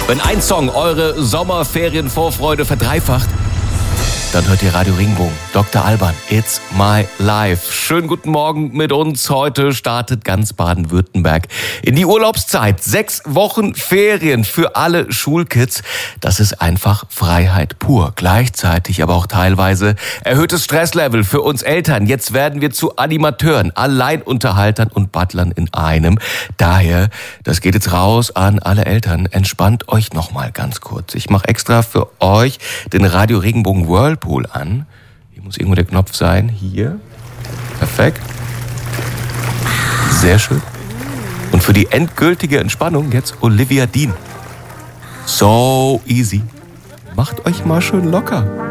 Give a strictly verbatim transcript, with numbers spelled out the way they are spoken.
Wenn ein Song eure Sommerferienvorfreude verdreifacht, dann hört ihr Radio Regenbogen. Doktor Alban, It's My Life. Schönen guten Morgen mit uns. Heute startet ganz Baden-Württemberg in die Urlaubszeit. Sechs Wochen Ferien für alle Schulkids. Das ist einfach Freiheit pur. Gleichzeitig aber auch teilweise erhöhtes Stresslevel für uns Eltern. Jetzt werden wir zu Animateuren, Alleinunterhaltern und Butlern in einem. Daher, das geht jetzt raus an alle Eltern. Entspannt euch noch mal ganz kurz. Ich mache extra für euch den Radio Regenbogen Whirlpool an. Hier muss irgendwo der Knopf sein. Hier. Perfekt. Sehr schön. Und für die endgültige Entspannung jetzt Olivia Dean. So easy. Macht euch mal schön locker.